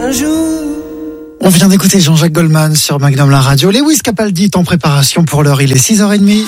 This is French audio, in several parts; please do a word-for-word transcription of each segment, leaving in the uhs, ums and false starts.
un jour. On vient d'écouter Jean-Jacques Goldman sur Magnum la radio. Lewis Capaldi est en préparation pour l'heure, il est six heures trente.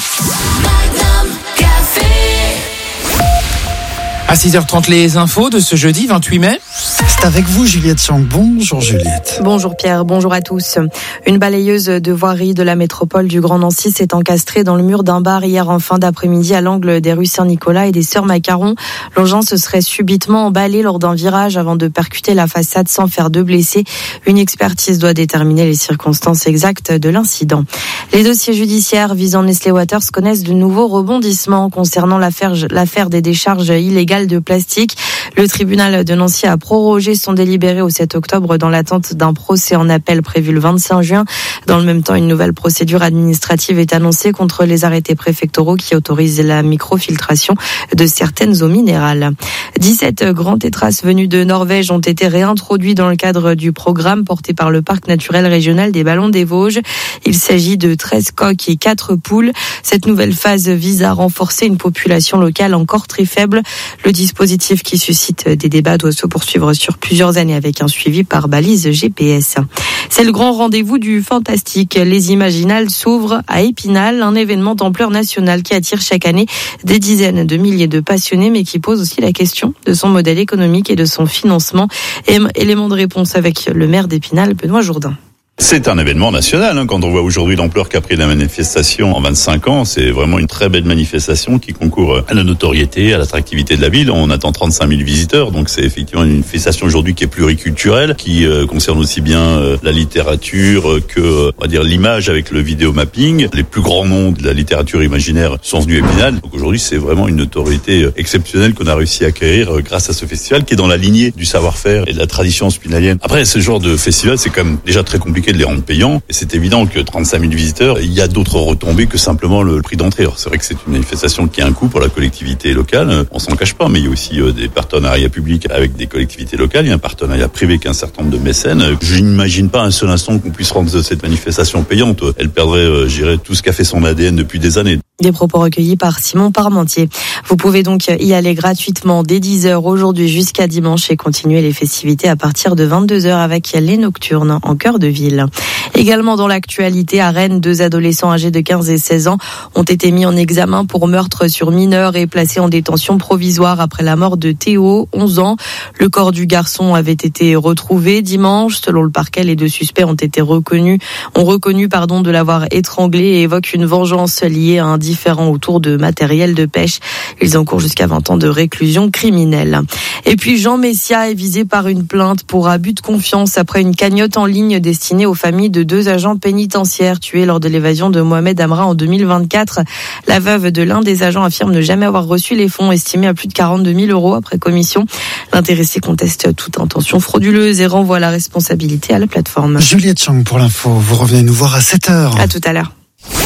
À six heures trente, les infos de ce jeudi vingt-huit mai. C'est avec vous, Juliette Chang. Bonjour Juliette. Bonjour Pierre, bonjour à tous. Une balayeuse de voirie de la métropole du Grand Nancy s'est encastrée dans le mur d'un bar hier en fin d'après-midi à l'angle des rues Saint-Nicolas et des Sœurs Macaron. L'engin se serait subitement emballé lors d'un virage avant de percuter la façade sans faire de blessés. Une expertise doit déterminer les circonstances exactes de l'incident. Les dossiers judiciaires visant Nestlé Waters connaissent de nouveaux rebondissements concernant l'affaire, l'affaire des décharges illégales de plastique. Le tribunal de Nancy a prorogé son délibéré au sept octobre dans l'attente d'un procès en appel prévu le vingt-cinq juin. Dans le même temps, une nouvelle procédure administrative est annoncée contre les arrêtés préfectoraux qui autorisent la microfiltration de certaines eaux minérales. dix-sept grands tétras venus de Norvège ont été réintroduits dans le cadre du programme porté par le parc naturel régional des Ballons des Vosges. Il s'agit de treize coqs et quatre poules. Cette nouvelle phase vise à renforcer une population locale encore très faible. Le dispositif qui suscite des débats doit se poursuivre sur plusieurs années avec un suivi par balise G P S. C'est le grand rendez-vous du fantastique. Les Imaginales s'ouvrent à Épinal, un événement d'ampleur nationale qui attire chaque année des dizaines de milliers de passionnés, mais qui pose aussi la question de son modèle économique et de son financement. Élément de réponse avec le maire d'Épinal, Benoît Jourdain. C'est un événement national, hein. Quand on voit aujourd'hui l'ampleur qu'a pris la manifestation en vingt-cinq ans, c'est vraiment une très belle manifestation qui concourt à la notoriété, à l'attractivité de la ville. On attend trente-cinq mille visiteurs, donc c'est effectivement une manifestation aujourd'hui qui est pluriculturelle, qui euh, concerne aussi bien euh, la littérature que, euh, on va dire, l'image avec le vidéomapping. Les plus grands noms de la littérature imaginaire sont venus à Épinal. Donc aujourd'hui, c'est vraiment une notoriété exceptionnelle qu'on a réussi à acquérir euh, grâce à ce festival qui est dans la lignée du savoir-faire et de la tradition spinalienne. Après, ce genre de festival, c'est quand même déjà très compliqué de les rendre payants. Et c'est évident que trente-cinq mille visiteurs, il y a d'autres retombées que simplement le prix d'entrée. Alors, c'est vrai que c'est une manifestation qui a un coût pour la collectivité locale. On s'en cache pas, mais il y a aussi euh, des partenariats publics avec des collectivités locales. Il y a un partenariat privé avec un certain nombre de mécènes. Je n'imagine pas un seul instant qu'on puisse rendre cette manifestation payante. Elle perdrait, euh, je dirais, tout ce qu'a fait son A D N depuis des années. Des propos recueillis par Simon Parmentier. Vous pouvez donc y aller gratuitement dès dix heures aujourd'hui jusqu'à dimanche et continuer les festivités à partir de vingt-deux heures avec les nocturnes en cœur de ville. Également dans l'actualité, à Rennes, deux adolescents âgés de quinze et seize ans ont été mis en examen pour meurtre sur mineur et placés en détention provisoire après la mort de Théo, onze ans. Le corps du garçon avait été retrouvé dimanche. Selon le parquet, les deux suspects ont été reconnus, ont reconnu, pardon, de l'avoir étranglé et évoquent une vengeance liée à un différend autour de matériel de pêche. Ils encourent jusqu'à vingt ans de réclusion criminelle. Et puis Jean Messia est visé par une plainte pour abus de confiance après une cagnotte en ligne destinée aux familles de deux agents pénitentiaires tués lors de l'évasion de Mohamed Amra en deux mille vingt-quatre. La veuve de l'un des agents affirme ne jamais avoir reçu les fonds estimés à plus de quarante-deux mille euros après commission. L'intéressé conteste toute intention frauduleuse et renvoie la responsabilité à la plateforme. Juliette Chang pour l'info. Vous revenez nous voir à sept heures. À tout à l'heure.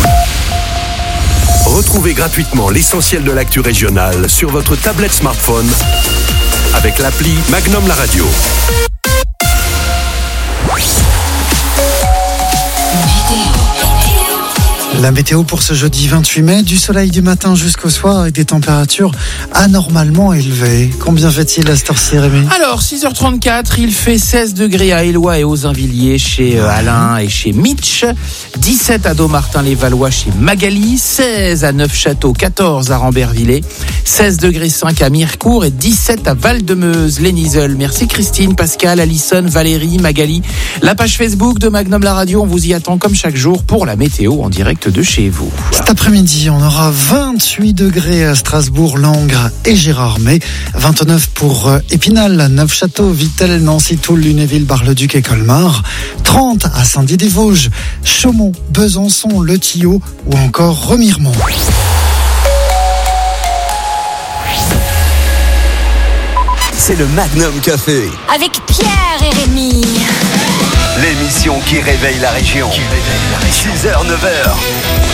Retrouvez gratuitement l'essentiel de l'actu régionale sur votre tablette smartphone avec l'appli Magnum la radio. La météo pour ce jeudi vingt-huit mai, du soleil du matin jusqu'au soir avec des températures anormalement élevées. Combien fait-il à cette heure-ci, Rémi ? Alors, six heures trente-quatre, il fait seize degrés à Éloie et aux Invilliers chez euh, Alain et chez Mitch, dix-sept à Domartin-les-Valois chez Magali, seize à Neufchâteau, quatorze à Rambervillers, seize degrés cinq à Mirecourt et dix-sept à Val-de-Meuse, les Nizeul. Merci Christine, Pascal, Alison, Valérie, Magali. La page Facebook de Magnum la radio, on vous y attend comme chaque jour pour la météo en direct de chez vous. Cet après-midi, on aura vingt-huit degrés à Strasbourg, Langres et Gérardmer, vingt-neuf pour Épinal, Neufchâteau, Vittel, Nancy, Toul, Lunéville, Bar-le-Duc et Colmar, trente à Saint-Dié-des-Vosges, Chaumont, Besançon, Le Tillot ou encore Remiremont. C'est le Magnum Café. Avec Pierre et Rémi. L'émission qui réveille la région. six heures, neuf heures.